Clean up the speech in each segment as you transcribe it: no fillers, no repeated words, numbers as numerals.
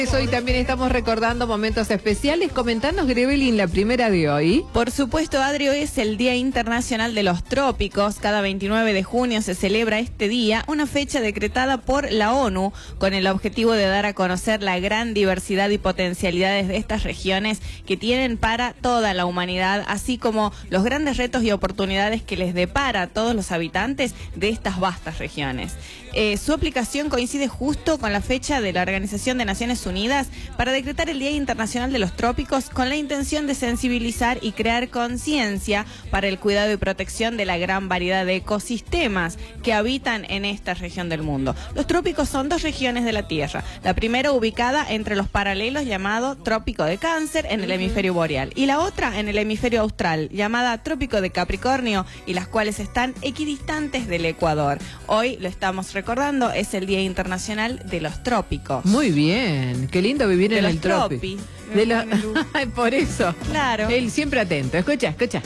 Hoy también estamos recordando momentos especiales. Comentanos, Grevelin, la primera de hoy. Por supuesto, Adri, hoy es el Día Internacional de los Trópicos. Cada 29 de junio se celebra este día, una fecha decretada por la ONU con el objetivo de dar a conocer la gran diversidad y potencialidades de estas regiones que tienen para toda la humanidad, así como los grandes retos y oportunidades que les depara a todos los habitantes de estas vastas regiones. Su aplicación coincide justo con la fecha de la Organización de Naciones Unidas para decretar el Día Internacional de los Trópicos con la intención de sensibilizar y crear conciencia para el cuidado y protección de la gran variedad de ecosistemas que habitan en esta región del mundo. Los trópicos son dos regiones de la Tierra. La primera ubicada entre los paralelos llamado Trópico de Cáncer en el hemisferio boreal y la otra en el hemisferio austral llamada Trópico de Capricornio, y las cuales están equidistantes del Ecuador. Hoy lo estamos recordando, es el Día Internacional de los Trópicos. Muy bien, qué lindo vivir en el trópico. Por eso. Claro. Él siempre atento. Escucha, escucha.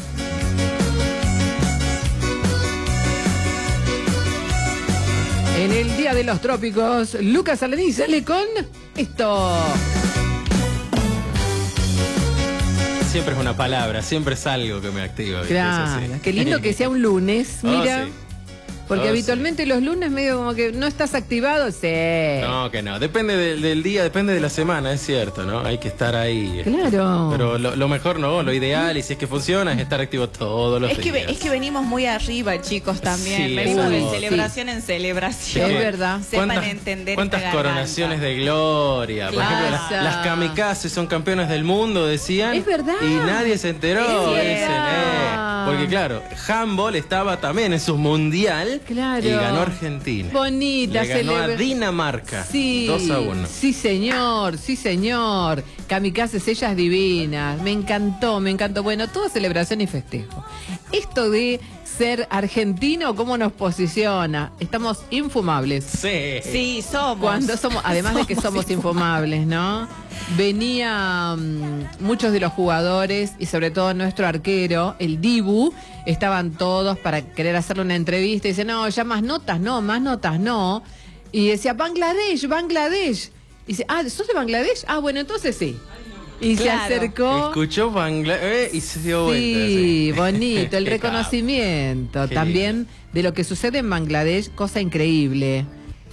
En el Día de los Trópicos, Lucas Aladín sale con esto. Siempre es una palabra, siempre es algo que me activa. Claro, qué lindo que sea un lunes, mira. Oh, sí. Porque habitualmente los lunes medio como que no estás activado, sí. No, que no. Depende del día, depende de la semana, es cierto, ¿no? Hay que estar ahí. Claro. Pero lo mejor no, lo ideal, y si es que funciona, es estar activo todos los días. Es que venimos muy arriba, chicos, también. Sí, venimos de sí. celebración en celebración. Es verdad. Sepan entender ¿Cuántas esta coronaciones de gloria? Por Claro. ejemplo, las kamikazes son campeones del mundo, decían. Es verdad. Y nadie se enteró, Es dicen. verdad. Porque claro, handball estaba también en su mundial. Claro. Y ganó Argentina. Bonita, Le ganó a Dinamarca. Sí, 2-1. sí señor, sí señor. Kamikazes, ellas divinas. Me encantó, me encantó. Bueno, toda celebración y festejo. Esto de ser argentino, ¿cómo nos posiciona? Estamos infumables. Sí. Sí, somos. Cuando somos, además de que somos infumables, ¿no? Venían muchos de los jugadores y sobre todo nuestro arquero, el Dibu, estaban todos para querer hacerle una entrevista y dice, no, ya más notas no. Y decía, Bangladesh. Y dice, ¿sos de Bangladesh? Bueno, entonces sí. Y Claro. se acercó. Escuchó Bangladesh y se dio vuelta. Sí, bonito, el Qué reconocimiento Qué también lindo. de lo que sucede en Bangladesh, cosa increíble.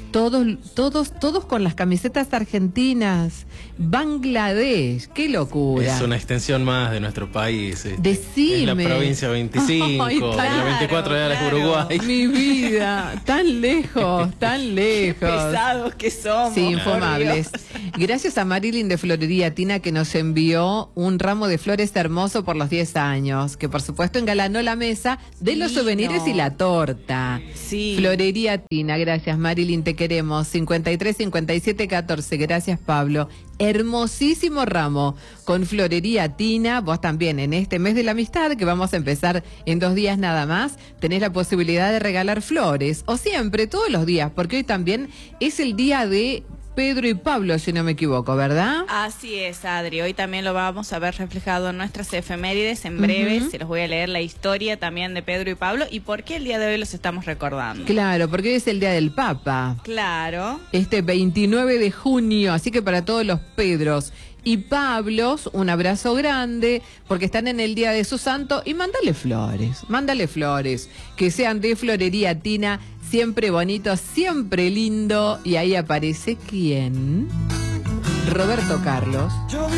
Todos con las camisetas argentinas. Bangladesh, qué locura. Es una extensión más de nuestro país. Decime. Es la provincia 25, Ay, de la 24 de claro. Uruguay. Mi vida, tan lejos. Pesados que somos. Sí, por infumables. Dios. Gracias a Marilyn de Florería Tina, que nos envió un ramo de flores hermoso por los 10 años, que por supuesto engalanó la mesa de los Divino. souvenirs y la torta. Sí. Florería Tina, gracias Marilyn, te queremos. 53 57 14, gracias Pablo. Hermosísimo ramo con Florería Tina. Vos también en este mes de la amistad, que vamos a empezar en 2 días nada más, tenés la posibilidad de regalar flores, o siempre, todos los días, porque hoy también es el día de Pedro y Pablo, si no me equivoco, ¿verdad? Así es, Adri. Hoy también lo vamos a ver reflejado en nuestras efemérides en breve. Se los voy a leer la historia también de Pedro y Pablo y por qué el día de hoy los estamos recordando. Claro, porque hoy es el día del Papa. Claro. Este 29 de junio, así que para todos los Pedros y Pablos, un abrazo grande, porque están en el día de su santo, y mándale flores, que sean de Florería Tina, siempre bonito, siempre lindo, y ahí aparece ¿quién? Roberto Carlos.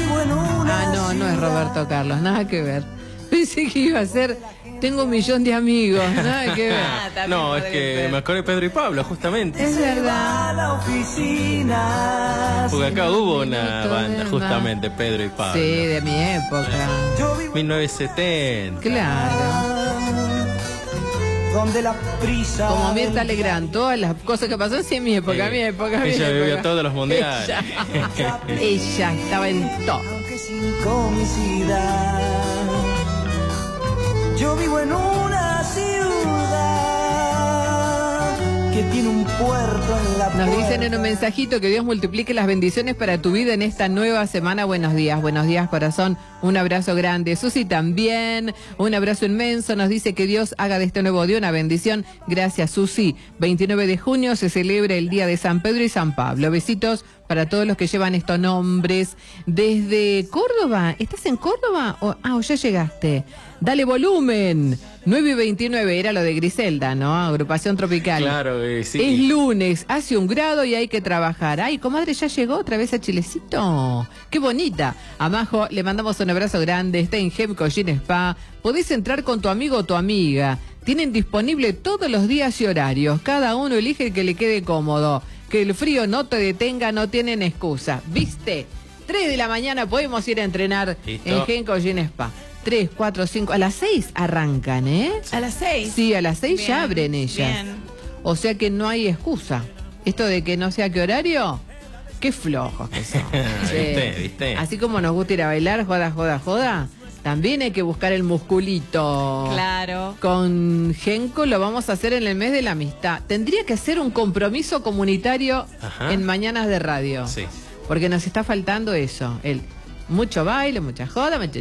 No es Roberto Carlos, nada que ver. Pensé que iba a ser Tengo un millón de amigos, nada que ver. No, es que me acordé de Pedro y Pablo, justamente. Es verdad. Porque acá hubo una banda, justamente, Pedro y Pablo. Sí, de mi época. 1970. Claro. Donde la prisa. Como Mirta Legrand, todas las cosas que pasaron, sí, en mi época, mi época. Ella vivió todos los mundiales. Ella estaba en todo. Aunque sin comicidad. Yo vivo en una ciudad que tiene un puerto en la Nos dicen en puerta. un mensajito que Dios multiplique las bendiciones para tu vida en esta nueva semana. Buenos días corazón, un abrazo grande. Susi también, un abrazo inmenso, nos dice que Dios haga de este nuevo día una bendición. Gracias Susi. 29 de junio se celebra el día de San Pedro y San Pablo. Besitos para todos los que llevan estos nombres. Desde Córdoba, ¿estás en Córdoba? O ya llegaste. Dale volumen. 9:29, era lo de Griselda, ¿no? Agrupación Tropical. Claro, sí. Es lunes, hace 1 grado y hay que trabajar. Ay, comadre, ¿ya llegó otra vez a Chilecito? ¡Qué bonita! A Majo le mandamos un abrazo grande. Está en Gem Collin Spa. Podés entrar con tu amigo o tu amiga. Tienen disponible todos los días y horarios. Cada uno elige el que le quede cómodo. Que el frío no te detenga, no tienen excusa. ¿Viste? 3 de la mañana podemos ir a entrenar. Listo. En Gem Collin Spa. 3, 4, 5, a las 6 arrancan, ¿eh? A las 6. Sí, a las 6 Bien, ya abren ellas. bien. O sea que no hay excusa. Esto de que no sea qué horario, qué flojos que son. ¿Viste? ¿Viste? Así como nos gusta ir a bailar, joda, joda, joda, también hay que buscar el musculito. Claro. Con Genco lo vamos a hacer en el mes de la amistad. Tendría que hacer un compromiso comunitario Ajá. en Mañanas de Radio. Sí. Porque nos está faltando eso. Mucho baile, mucha joda, mucho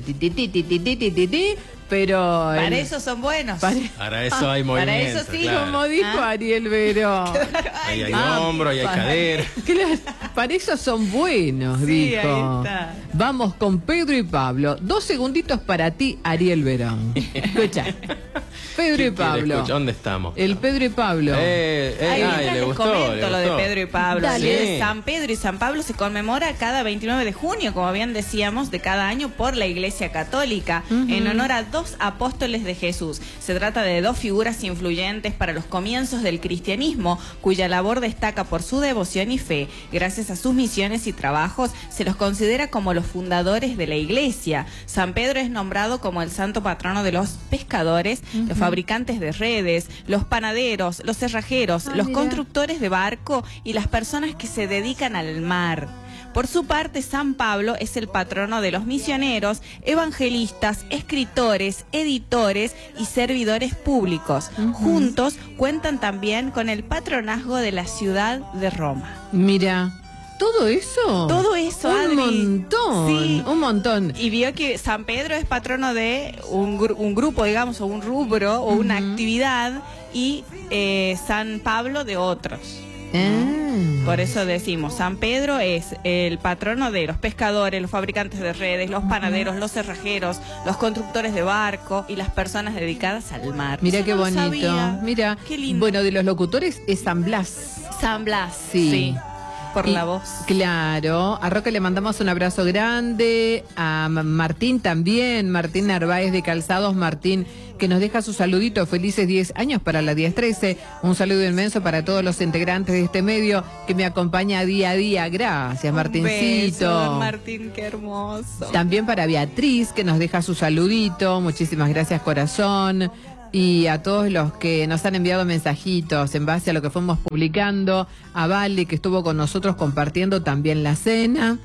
pero... Para eso son buenos. Para eso hay para movimiento. eso sí, claro. Como dijo Ariel Verón. Ahí hay Ah, hombro, ahí hay cadera. Claro, para eso son buenos, Sí, dijo. ahí está. Vamos con Pedro y Pablo. 2 segunditos para ti, Ariel Verón. Escucha. Pedro y ¿Quién quiere Pablo. escuchar? ¿Dónde estamos? El Pedro y Pablo. Ay, Ay, mientras le les gustó, comento le lo de gustó. Pedro y Pablo. Dale. El día de San Pedro y San Pablo se conmemora cada 29 de junio, como bien decíamos, de cada año por la Iglesia Católica, en honor a 2 apóstoles de Jesús. Se trata de 2 figuras influyentes para los comienzos del cristianismo, cuya labor destaca por su devoción y fe. Gracias a sus misiones y trabajos, se los considera como los fundadores de la Iglesia. San Pedro es nombrado como el santo patrono de los pescadores, los fabricantes de redes, los panaderos, los cerrajeros, los mira. constructores de barco y las personas que se dedican al mar. Por su parte, San Pablo es el patrono de los misioneros, evangelistas, escritores, editores y servidores públicos. Juntos cuentan también con el patronazgo de la ciudad de Roma. Mira, ¿todo eso? Todo eso, Un Adri. montón. Sí. Un montón. Y vio que San Pedro es patrono de un grupo, digamos, o un rubro, o una actividad, y San Pablo de otros. Por eso decimos, San Pedro es el patrono de los pescadores, los fabricantes de redes, los panaderos, los cerrajeros, los constructores de barco y las personas dedicadas al mar. Mira Eso qué no lo bonito. sabía. Mira. Qué lindo. Bueno, de los locutores es San Blas. San Blas, Sí. sí, por Y- la voz. Claro, a Roque le mandamos un abrazo grande, a Martín también, Martín Narváez de Calzados, Martín, que nos deja su saludito, felices 10 años para la 10-13, un saludo inmenso para todos los integrantes de este medio que me acompaña día a día, gracias Martincito. Un beso, don Martín, qué hermoso. También para Beatriz, que nos deja su saludito, muchísimas gracias corazón. Y a todos los que nos han enviado mensajitos en base a lo que fuimos publicando, a Vale, que estuvo con nosotros compartiendo también la cena.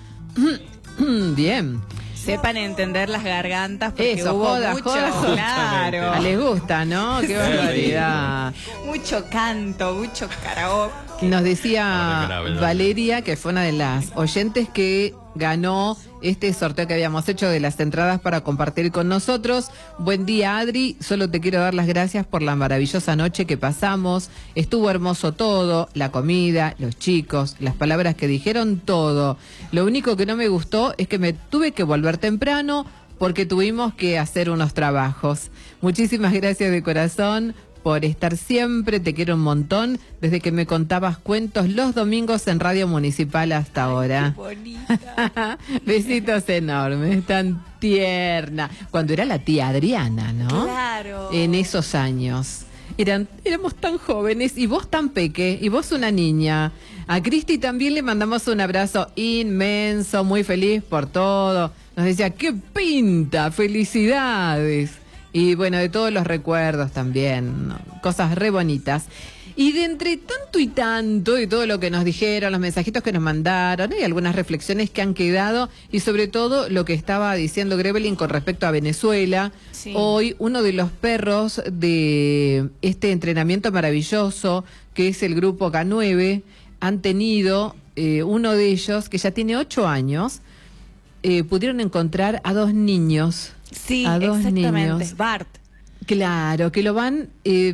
Bien. Sepan entender las gargantas porque Eso, hubo joda, mucho, joda. claro, Ah, les gusta, ¿no? Qué barbaridad. mucho canto, mucho karaoke. Nos Ahora decía que la verdad. Valeria, que fue una de las oyentes que ganó este sorteo que habíamos hecho de las entradas para compartir con nosotros. Buen día, Adri. Solo te quiero dar las gracias por la maravillosa noche que pasamos. Estuvo hermoso todo, la comida, los chicos, las palabras que dijeron, todo. Lo único que no me gustó es que me tuve que volver temprano porque tuvimos que hacer unos trabajos. Muchísimas gracias de corazón por estar siempre, te quiero un montón, desde que me contabas cuentos los domingos en Radio Municipal hasta ahora. Bonita. Besitos enormes, tan tierna. Cuando era la tía Adriana, ¿no? Claro. En esos años. Éramos tan jóvenes y vos tan peque y vos una niña. A Cristi también le mandamos un abrazo inmenso, muy feliz por todo. Nos decía, ¡qué pinta! ¡Felicidades! Y bueno, de todos los recuerdos también, ¿no? Cosas re bonitas. Y de entre tanto y tanto, de todo lo que nos dijeron, los mensajitos que nos mandaron, y algunas reflexiones que han quedado, y sobre todo lo que estaba diciendo Grevelin con respecto a Venezuela. Sí. Hoy uno de los perros de este entrenamiento maravilloso, que es el grupo K9, han tenido, uno de ellos, que ya tiene 8 años, pudieron encontrar a 2 niños. Sí, a 2 exactamente. niños. Bart. Claro, que lo van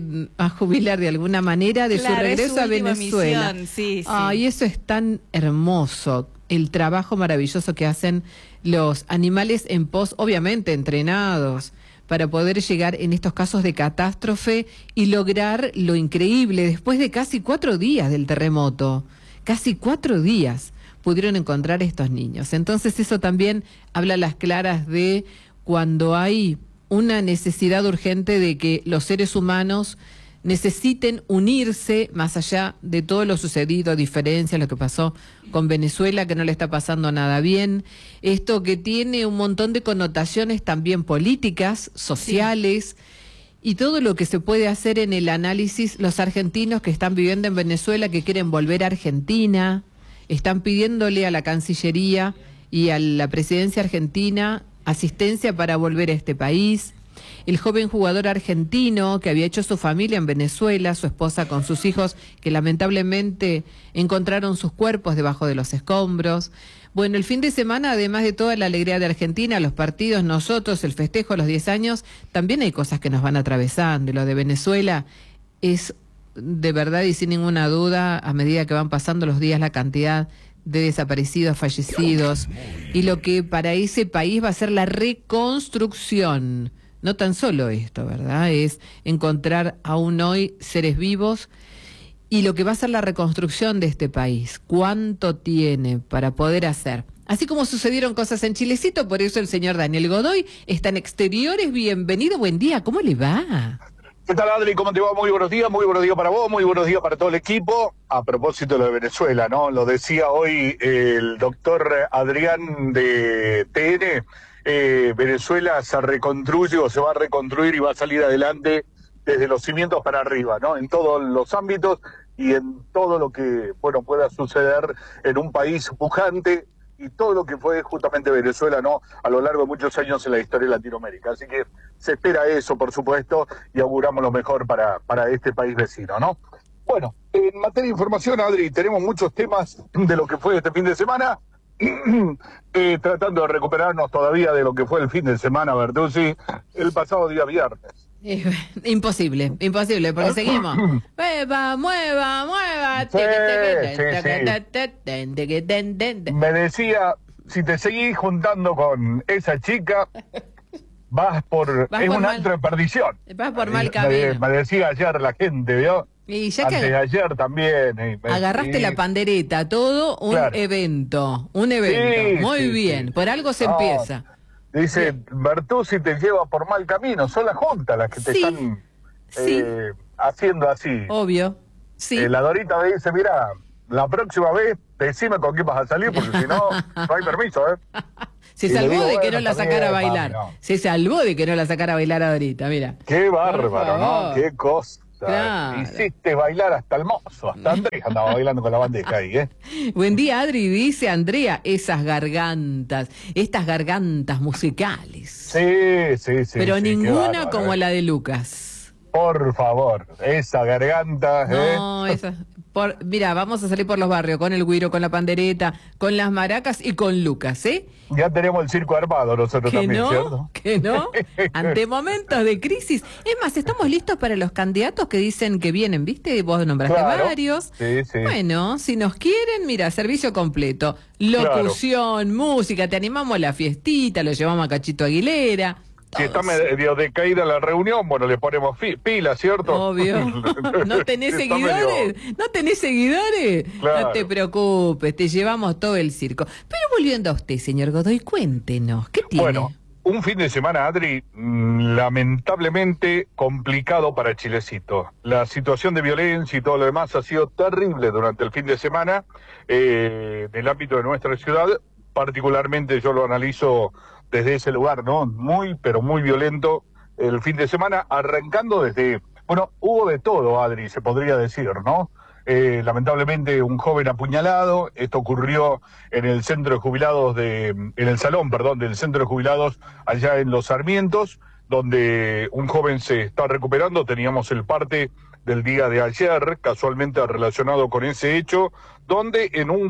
a jubilar de alguna manera de Claro, su regreso es su a última Venezuela. misión, sí, sí. Ay, eso es tan hermoso, el trabajo maravilloso que hacen los animales en pos, obviamente entrenados, para poder llegar en estos casos de catástrofe y lograr lo increíble después de casi 4 días del terremoto. Casi 4 días pudieron encontrar estos niños. Entonces eso también habla a las claras de cuando hay una necesidad urgente de que los seres humanos necesiten unirse más allá de todo lo sucedido, a diferencia de lo que pasó con Venezuela, que no le está pasando nada bien. Esto que tiene un montón de connotaciones también políticas, sociales, y todo lo que se puede hacer en el análisis. Los argentinos que están viviendo en Venezuela, que quieren volver a Argentina, están pidiéndole a la Cancillería y a la presidencia argentina asistencia para volver a este país. El joven jugador argentino que había hecho su familia en Venezuela, su esposa con sus hijos, que lamentablemente encontraron sus cuerpos debajo de los escombros. Bueno, el fin de semana, además de toda la alegría de Argentina, los partidos, nosotros, el festejo, los 10 años, también hay cosas que nos van atravesando. Y lo de Venezuela es de verdad y sin ninguna duda, a medida que van pasando los días, la cantidad de desaparecidos, fallecidos, y lo que para ese país va a ser la reconstrucción. No tan solo esto, ¿verdad? Es encontrar aún hoy seres vivos y lo que va a ser la reconstrucción de este país. ¿Cuánto tiene para poder hacer? Así como sucedieron cosas en Chilecito, por eso el señor Daniel Godoy está en Exteriores. Bienvenido, buen día, ¿cómo le va? ¿Qué tal, Adri? ¿Cómo te va? Muy buenos días para vos, muy buenos días para todo el equipo. A propósito de lo de Venezuela, ¿no? Lo decía hoy el doctor Adrián de TN, Venezuela se reconstruye o se va a reconstruir y va a salir adelante desde los cimientos para arriba, ¿no? En todos los ámbitos y en todo lo que, bueno, pueda suceder en un país pujante, y todo lo que fue justamente Venezuela, ¿no? A lo largo de muchos años en la historia de Latinoamérica. Así que se espera eso, por supuesto, y auguramos lo mejor para este país vecino, ¿no? Bueno, en materia de información, Adri, tenemos muchos temas de lo que fue este fin de semana, tratando de recuperarnos todavía de lo que fue el fin de semana, Bertuzzi, el pasado día viernes. Imposible, porque seguimos. Mueva. Sí. Me decía, si te seguís juntando con esa chica, vas por un antro de perdición. Vas por mal camino. Me decía ayer la gente, ¿vio? Y ya antes de ayer también. Agarraste la pandereta, todo un evento. Sí, muy bien, por algo se empieza. Dice, Bertuzzi te lleva por mal camino, son las juntas las que te están haciendo así. Obvio, sí. La Dorita me dice, mira, la próxima vez decime con quién vas a salir, porque si no, no hay permiso, ¿eh? Se salvó de que no la sacara a bailar. Se salvó de que no la sacara a bailar a Dorita, mira. Qué bárbaro, ¿no? Qué cosa. Claro. Hiciste bailar hasta el mozo, hasta Andrés andaba bailando con la bandeja ahí, ¿eh? Buen día, Adri, dice Andrea, estas gargantas musicales. Sí. Pero sí, ninguna como la de Lucas. Por favor, esa garganta, No, esa. Mira, vamos a salir por los barrios con el güiro, con la pandereta, con las maracas y con Lucas, ¿eh? Ya tenemos el circo armado nosotros también, ¿cierto? ¿Que no? Ante momentos de crisis. Es más, estamos listos para los candidatos que dicen que vienen, ¿viste? Vos nombraste varios. Sí. Bueno, si nos quieren, mira, servicio completo. Locución, música, te animamos a la fiestita, lo llevamos a Cachito Aguilera. Si está medio decaída la reunión, bueno, le ponemos pila, ¿cierto? Obvio. ¿No tenés seguidores? ¿No tenés seguidores? Claro. No te preocupes, te llevamos todo el circo. Pero volviendo a usted, señor Godoy, cuéntenos, ¿qué tiene? Bueno, un fin de semana, Adri, lamentablemente complicado para Chilecito. La situación de violencia y todo lo demás ha sido terrible durante el fin de semana en el ámbito de nuestra ciudad. Particularmente yo lo analizo desde ese lugar, ¿no? Muy, pero muy violento el fin de semana, arrancando desde... Bueno, hubo de todo, Adri, se podría decir, ¿no? Lamentablemente un joven apuñalado, esto ocurrió en el centro de jubilados en el salón, del centro de jubilados allá en Los Sarmientos, donde un joven se está recuperando. Teníamos el parte del día de ayer, casualmente relacionado con ese hecho, donde en un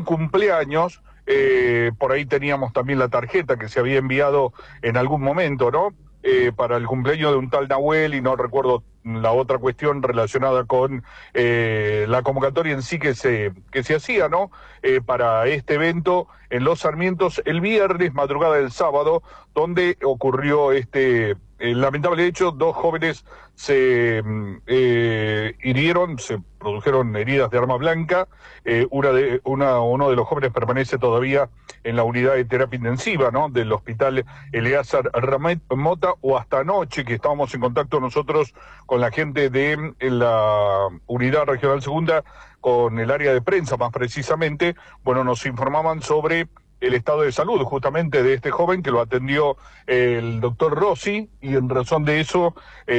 cumpleaños... por ahí teníamos también la tarjeta que se había enviado en algún momento, ¿no? para el cumpleaños de un tal Nahuel, y no recuerdo la otra cuestión relacionada con la convocatoria en sí que se hacía, ¿no? Para este evento en Los Sarmientos el viernes, madrugada del sábado, donde ocurrió el lamentable hecho. Dos jóvenes se hirieron, se produjeron heridas de arma blanca. Uno de los jóvenes permanece todavía en la unidad de terapia intensiva, ¿no?, del hospital Eleazar Ramet Mota, o hasta anoche, que estábamos en contacto nosotros con la gente de la unidad regional segunda, con el área de prensa más precisamente, bueno, nos informaban sobre el estado de salud justamente de este joven, que lo atendió el doctor Rossi, y en razón de eso,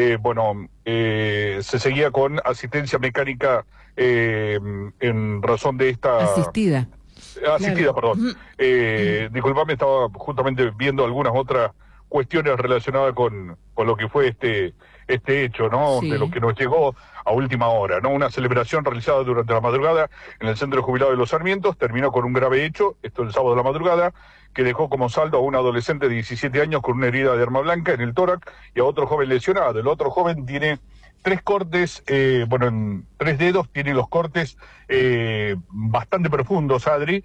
se seguía con asistencia mecánica en razón de esta... Asistida, claro. Perdón. Disculpame, estaba justamente viendo algunas otras cuestiones relacionadas con lo que fue este hecho, ¿no? Sí. De lo que nos llegó a última hora, ¿no? Una celebración realizada durante la madrugada en el Centro de Jubilados de Los Sarmientos terminó con un grave hecho, esto el sábado de la madrugada, que dejó como saldo a un adolescente de 17 años con una herida de arma blanca en el tórax y a otro joven lesionado. El otro joven tiene 3 cortes, en 3 dedos tiene los cortes bastante profundos, Adri.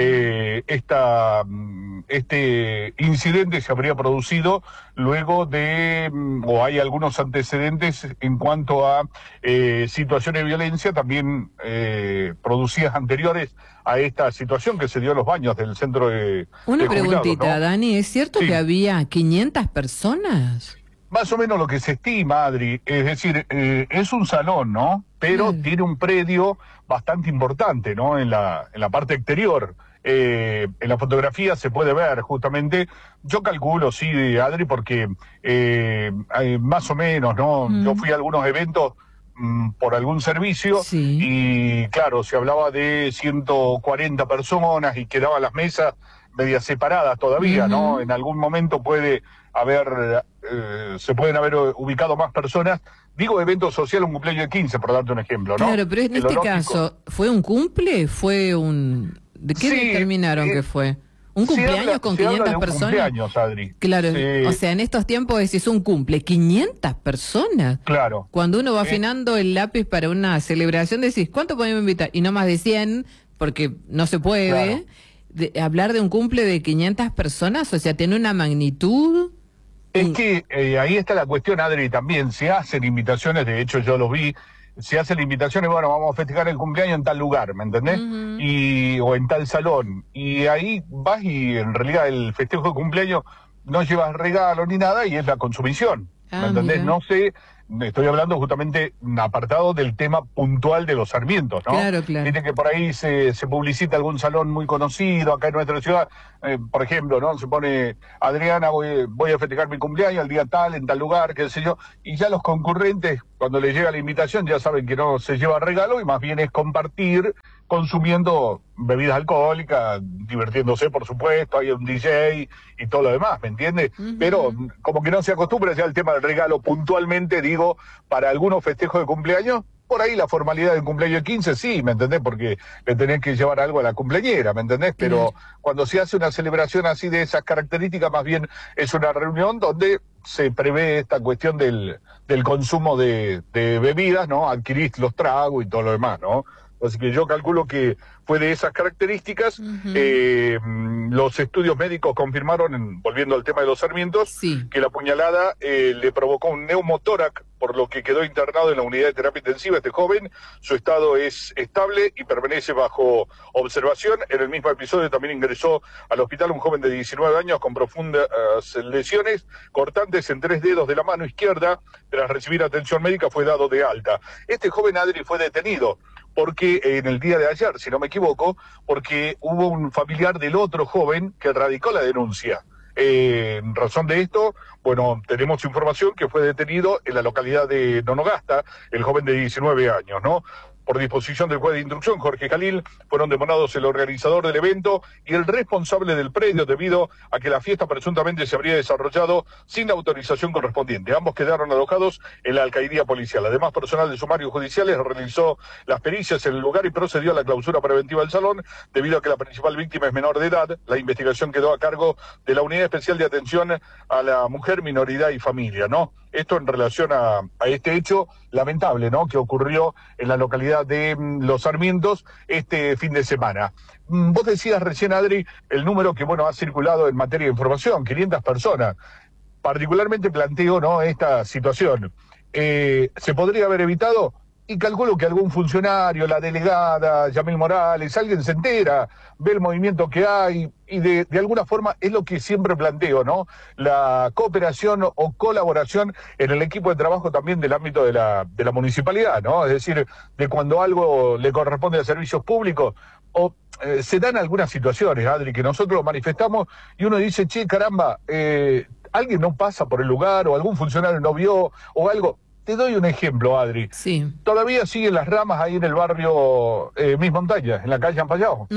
Este incidente se habría producido luego de, o hay algunos antecedentes en cuanto a situaciones de violencia también producidas anteriores a esta situación que se dio en los baños del centro de Una preguntita, jubilados, ¿no? Dani, ¿es cierto que había 500 personas? Más o menos lo que se estima, Adri, es decir, es un salón, ¿no? Pero tiene un predio bastante importante, ¿no? En la parte exterior. En la fotografía se puede ver justamente, yo calculo, sí, Adri, porque más o menos, ¿no? Yo fui a algunos eventos por algún servicio, sí, y claro, se hablaba de 140 personas y quedaban las mesas medias separadas todavía, ¿no? En algún momento puede haber, se pueden haber ubicado más personas. Digo evento social, un cumpleaños de 15, por darte un ejemplo, ¿no? Claro, pero en este caso, ¿fue un cumple? ¿Fue un...? ¿De qué determinaron que fue? ¿Un cumpleaños con 500 personas? Cumpleaños, Adri. Claro, o sea, en estos tiempos decís un cumple, 500 personas. Claro. Cuando uno va afinando el lápiz para una celebración, decís, ¿cuánto podemos invitar? Y no más de 100, porque no se puede. Claro. Hablar de un cumple de 500 personas, o sea, tiene una magnitud. Es que ahí está la cuestión, Adri, también se hacen invitaciones, de hecho yo lo vi, se hacen invitaciones, bueno, vamos a festejar el cumpleaños en tal lugar, ¿me entendés? O en tal salón, y ahí vas y en realidad el festejo de cumpleaños no llevas regalo ni nada y es la consumición, ¿me entendés? Mira. No sé, estoy hablando justamente apartado del tema puntual de los Sarmientos, ¿no? Claro, claro. Viste que por ahí se publicita algún salón muy conocido acá en nuestra ciudad, por ejemplo, ¿no? Se pone, Adriana, voy a festejar mi cumpleaños el día tal, en tal lugar, qué sé yo, y ya los concurrentes, cuando les llega la invitación, ya saben que no se lleva regalo y más bien es compartir, consumiendo bebidas alcohólicas, divirtiéndose, por supuesto, hay un DJ y todo lo demás, ¿me entiendes? Pero como que no se acostumbra ya el tema del regalo puntualmente, digo, para algunos festejos de cumpleaños, por ahí la formalidad del cumpleaños de 15, sí, ¿me entendés? Porque le tenés que llevar algo a la cumpleañera, ¿me entendés? Pero cuando se hace una celebración así de esas características, más bien es una reunión donde se prevé esta cuestión del consumo de bebidas, ¿no? Adquirís los tragos y todo lo demás, ¿no? Así que yo calculo que fue de esas características. Los estudios médicos confirmaron, volviendo al tema de los Sarmientos, que la puñalada le provocó un neumotórax, por lo que quedó internado en la unidad de terapia intensiva este joven. Su estado es estable y permanece bajo observación. En el mismo episodio también ingresó al hospital un joven de 19 años con profundas lesiones cortantes en 3 dedos de la mano izquierda. Tras recibir atención médica fue dado de alta. Este joven, Adri, fue detenido porque en el día de ayer, si no me equivoco, porque hubo un familiar del otro joven que radicó la denuncia. En razón de esto, bueno, tenemos información que fue detenido en la localidad de Nonogasta, el joven de 19 años, ¿no? Por disposición del juez de instrucción, Jorge Jalil, fueron demorados el organizador del evento y el responsable del predio debido a que la fiesta presuntamente se habría desarrollado sin la autorización correspondiente. Ambos quedaron alojados en la alcaldía policial. Además, personal de sumarios judiciales realizó las pericias en el lugar y procedió a la clausura preventiva del salón debido a que la principal víctima es menor de edad. La investigación quedó a cargo de la Unidad Especial de Atención a la Mujer, Minoridad y Familia, ¿no? Esto en relación a este hecho lamentable, ¿no?, que ocurrió en la localidad de Los Sarmientos este fin de semana. Vos decías recién, Adri, el número que, bueno, ha circulado en materia de información, 500 personas. Particularmente planteo, ¿no?, esta situación. ¿Se podría haber evitado? Y calculo que algún funcionario, la delegada, Yamil Morales, alguien se entera, ve el movimiento que hay y de alguna forma es lo que siempre planteo, ¿no? La cooperación o colaboración en el equipo de trabajo también del ámbito de la municipalidad, ¿no? Es decir, de cuando algo le corresponde a servicios públicos o se dan algunas situaciones, Adri, que nosotros lo manifestamos y uno dice, che, caramba, alguien no pasa por el lugar o algún funcionario no vio o algo. Te doy un ejemplo, Adri. Sí. Todavía siguen las ramas ahí en el barrio Mis Montañas, en la calle Ampallao.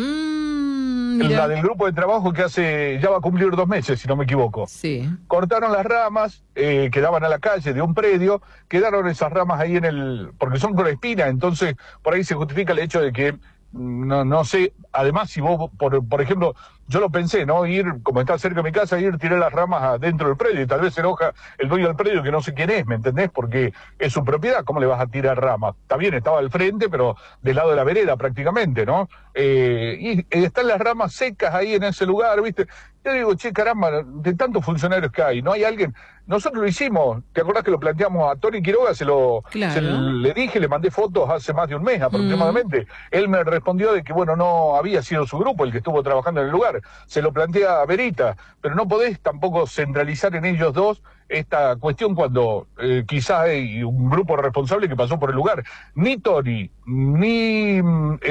La del grupo de trabajo que ya va a cumplir 2 meses, si no me equivoco. Sí. Cortaron las ramas que daban a la calle de un predio, quedaron esas ramas ahí porque son con espina, entonces por ahí se justifica el hecho de que, no sé, además si vos, por ejemplo, yo lo pensé, ¿no? Ir, como está cerca de mi casa, tirar las ramas adentro del predio y tal vez se enoja el dueño del predio que no sé quién es, ¿me entendés? Porque es su propiedad, ¿cómo le vas a tirar ramas? Está bien, estaba al frente, pero del lado de la vereda prácticamente, ¿no? Y están las ramas secas ahí en ese lugar, ¿viste? Yo digo, che, caramba, de tantos funcionarios que hay, ¿no hay alguien? Nosotros lo hicimos, ¿te acordás que lo planteamos a Tony Quiroga? Le dije, le mandé fotos hace más de un mes aproximadamente. Él me respondió de que, bueno, no había sido su grupo el que estuvo trabajando en el lugar. Se lo plantea a Verita, pero no podés tampoco centralizar en ellos dos esta cuestión cuando quizás hay un grupo responsable que pasó por el lugar. Ni Tony, ni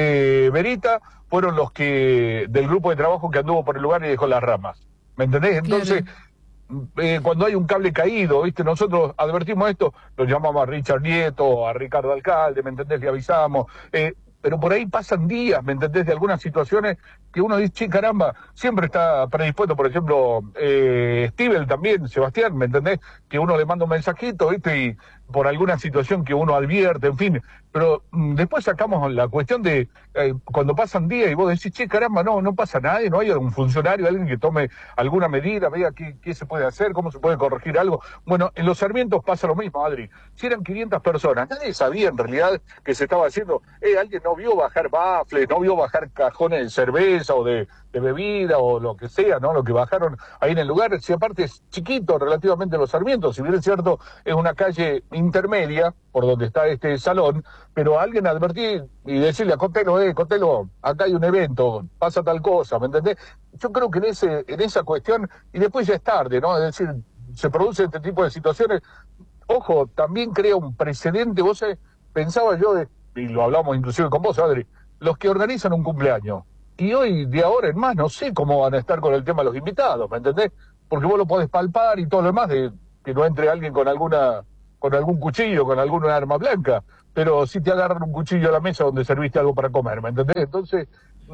Verita fueron los que del grupo de trabajo que anduvo por el lugar y dejó las ramas. ¿Me entendés? Entonces, cuando hay un cable caído, ¿viste? Nosotros advertimos esto, lo llamamos a Richard Nieto, a Ricardo Alcalde, ¿me entendés? Le avisamos. Pero por ahí pasan días, ¿me entendés?, de algunas situaciones que uno dice, che, caramba, siempre está predispuesto, por ejemplo, Stivel también, Sebastián, ¿me entendés?, que uno le manda un mensajito, ¿viste?, y por alguna situación que uno advierte, en fin, pero después sacamos la cuestión de cuando pasan días y vos decís, che, caramba, no pasa nadie, no hay algún funcionario, alguien que tome alguna medida, vea qué se puede hacer, cómo se puede corregir algo. Bueno, en Los Sarmientos pasa lo mismo, Adri. Si eran 500 personas, nadie sabía en realidad que se estaba haciendo, alguien no vio bajar bafles, no vio bajar cajones de cerveza o de bebida o lo que sea, ¿no? Lo que bajaron ahí en el lugar, si aparte es chiquito relativamente Los Sarmientos, si bien es cierto, es una calle intermedia por donde está este salón, pero alguien advertir y decirle a Cotelo, acá hay un evento, pasa tal cosa, ¿me entendés? Yo creo que en esa cuestión, y después ya es tarde, ¿no? Es decir, se produce este tipo de situaciones, ojo, también crea un precedente, vos pensaba yo, y lo hablamos inclusive con vos, Adri, los que organizan un cumpleaños, y hoy, de ahora en más, no sé cómo van a estar con el tema de los invitados, ¿me entendés? Porque vos lo podés palpar y todo lo demás, de que no entre alguien con algún cuchillo, con alguna arma blanca, pero sí te agarran un cuchillo a la mesa donde serviste algo para comer, ¿me entendés? Entonces,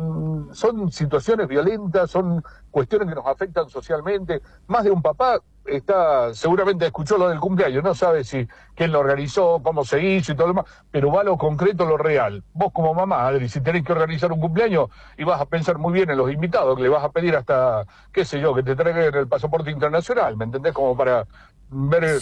son situaciones violentas, son cuestiones que nos afectan socialmente. Más de un papá seguramente escuchó lo del cumpleaños, no sabe quién lo organizó, cómo se hizo y todo lo demás, pero va a lo concreto, lo real. Vos como mamá, Adri, si tenés que organizar un cumpleaños y vas a pensar muy bien en los invitados, que le vas a pedir hasta, qué sé yo, que te traigan el pasaporte internacional, ¿me entendés? Como para ver...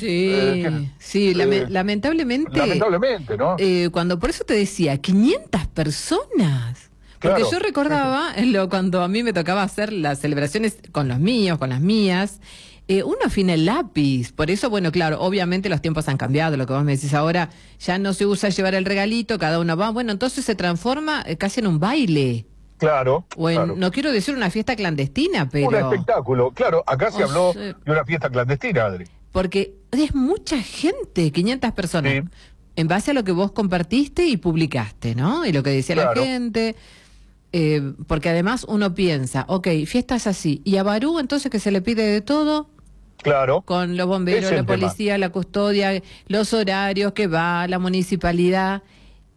Lamentablemente, ¿no? Cuando por eso te decía, 500 personas... Porque yo recordaba cuando a mí me tocaba hacer las celebraciones con los míos, con las mías, uno afina el lápiz. Por eso, bueno, claro, obviamente los tiempos han cambiado. Lo que vos me decís ahora, ya no se usa llevar el regalito, cada uno va. Bueno, entonces se transforma casi en un baile. Claro. No quiero decir una fiesta clandestina, pero... Un espectáculo, claro. Acá se habló de una fiesta clandestina, Adri. Porque es mucha gente, 500 personas. Sí. En base a lo que vos compartiste y publicaste, ¿no? Y lo que decía la gente... porque además uno piensa, fiestas así, y a Barú entonces que se le pide de todo, claro, con los bomberos, la policía, la custodia, los horarios que va, la municipalidad,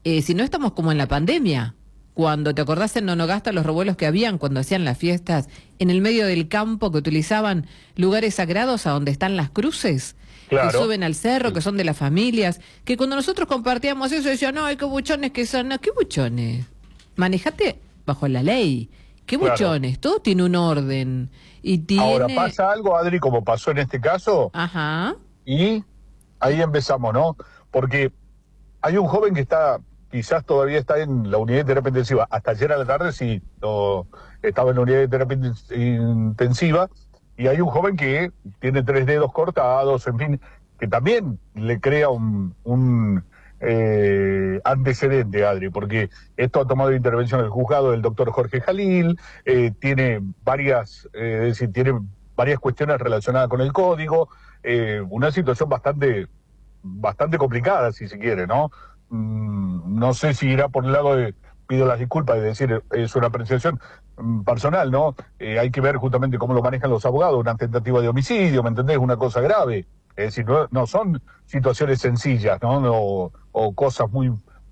si no estamos como en la pandemia, cuando te acordás en Nonogasta los revuelos que habían cuando hacían las fiestas en el medio del campo, que utilizaban lugares sagrados a donde están las cruces, Claro. que suben al cerro, que son de las familias, que cuando nosotros compartíamos eso decían, no, qué buchones que son, no, qué buchones, manejate bajo la ley, qué Claro. buchones, todo tiene un orden y tiene... Ahora pasa algo, Adri, como pasó en este caso, Ajá. y ahí empezamos, ¿no? Porque hay un joven que está, quizás todavía está en la unidad de terapia intensiva. Hasta ayer a la tarde sí estaba en la unidad de terapia intensiva. Y hay un joven que tiene 3 dedos cortados, en fin, que también le crea un antecedente, Adri, porque esto ha tomado intervención el juzgado del doctor Jorge Jalil, tiene varias cuestiones relacionadas con el código, una situación bastante complicada, si se quiere, ¿no? No sé si irá por el lado de, pido las disculpas, es decir, es una apreciación personal, ¿no? Hay que ver justamente cómo lo manejan los abogados, una tentativa de homicidio, ¿me entendés? Una cosa grave. Es decir, no son situaciones sencillas, ¿no? O cosas muy,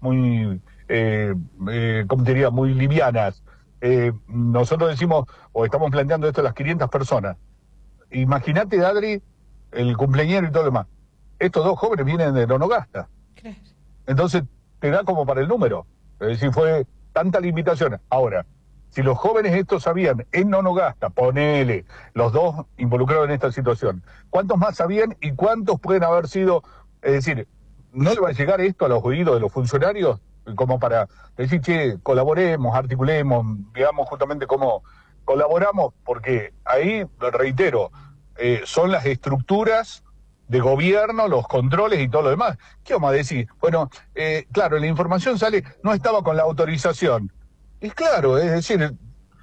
¿cómo te diría? Muy livianas. Nosotros decimos, o estamos planteando esto a las 500 personas. Imagínate, Adri, el cumpleañero y todo lo demás. Estos 2 jóvenes vienen de Nonogasta. Entonces, te da como para el número. Es decir, fue tanta limitación. Ahora, si los jóvenes estos sabían en Nonogasta, ponele, los 2 involucrados en esta situación, ¿cuántos más sabían y cuántos pueden haber sido? Es decir, ¿no le va a llegar esto a los oídos de los funcionarios como para decir, che, colaboremos, articulemos, veamos justamente cómo colaboramos? Porque ahí, reitero, son las estructuras de gobierno, los controles y todo lo demás. ¿Qué vamos a decir? Bueno, claro, la información sale, no estaba con la autorización. Y claro, es decir,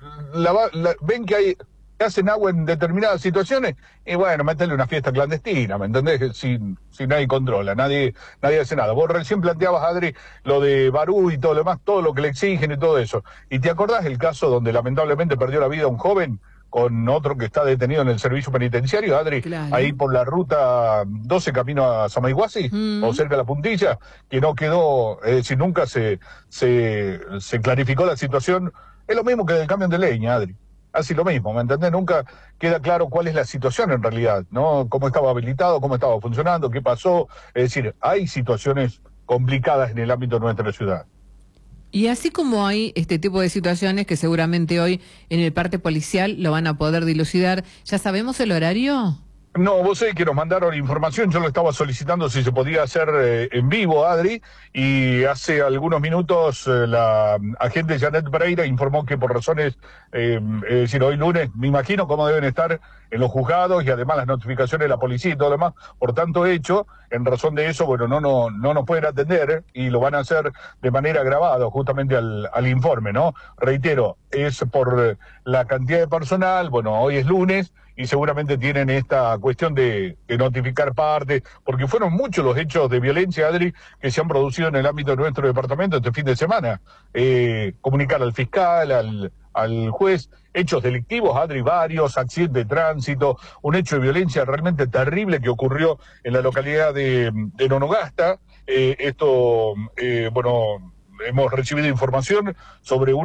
ven que hacen agua en determinadas situaciones, y bueno, métele una fiesta clandestina, ¿me entendés? Si nadie controla, nadie hace nada. Vos recién planteabas, Adri, lo de Barú y todo lo demás, todo lo que le exigen y todo eso. ¿Y te acordás el caso donde lamentablemente perdió la vida un joven con otro que está detenido en el servicio penitenciario, Adri, Claro. ahí por la ruta 12 camino a Samaiguasi, o cerca de la Puntilla, que no quedó, es decir, nunca se clarificó la situación? Es lo mismo que del camión de leña, Adri. Así lo mismo, ¿me entendés? Nunca queda claro cuál es la situación en realidad, ¿no? Cómo estaba habilitado, cómo estaba funcionando, qué pasó. Es decir, hay situaciones complicadas en el ámbito de nuestra ciudad. Y así como hay este tipo de situaciones que seguramente hoy en el parte policial lo van a poder dilucidar, ¿ya sabemos el horario? No, vos sabés que nos mandaron información, yo lo estaba solicitando si se podía hacer en vivo, Adri, y hace algunos minutos la agente Janet Pereira informó que por razones, es decir, hoy lunes, me imagino cómo deben estar en los juzgados y además las notificaciones de la policía y todo lo demás, por tanto hecho, en razón de eso, bueno, no nos pueden atender y lo van a hacer de manera grabada justamente al informe, ¿no? Reitero, es por la cantidad de personal, bueno, hoy es lunes, y seguramente tienen esta cuestión de notificar partes, porque fueron muchos los hechos de violencia, Adri, que se han producido en el ámbito de nuestro departamento este fin de semana. Comunicar al fiscal, al juez, hechos delictivos, Adri, varios, accidentes de tránsito, un hecho de violencia realmente terrible que ocurrió en la localidad de Nonogasta. Bueno, hemos recibido información sobre